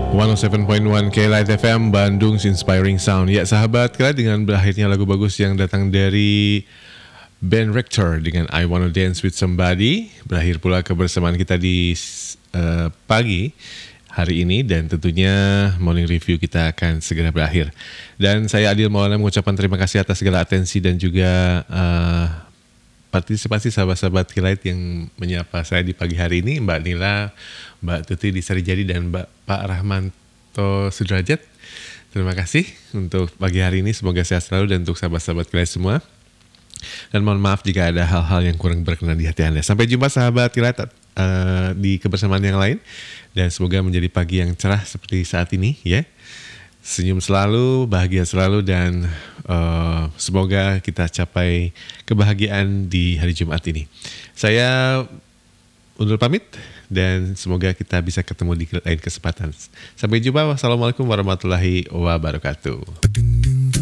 107.1 K-Light FM Bandung's Inspiring Sound. Ya sahabat, kalian dengan berakhirnya lagu bagus yang datang dari band Rector dengan I Wanna Dance With Somebody, berakhir pula kebersamaan kita di pagi hari ini, dan tentunya morning review kita akan segera berakhir. Dan saya Adil Maulana mengucapkan terima kasih atas segala atensi dan juga partisipasi sahabat-sahabat K-Light yang menyapa saya di pagi hari ini, Mbak Nila, Mbak Tuti di Sarijadi, dan Pak Rahmanto Sudrajat. Terima kasih untuk pagi hari ini, semoga sehat selalu, dan untuk sahabat-sahabat K-Light semua. Dan mohon maaf jika ada hal-hal yang kurang berkenan di hati Anda. Sampai jumpa sahabat K-Light di kebersamaan yang lain, dan semoga menjadi pagi yang cerah seperti saat ini ya. Senyum selalu, bahagia selalu, dan semoga kita capai kebahagiaan di hari Jumat ini. Saya undur pamit, dan semoga kita bisa ketemu di lain kesempatan. Sampai jumpa. Wassalamualaikum warahmatullahi wabarakatuh.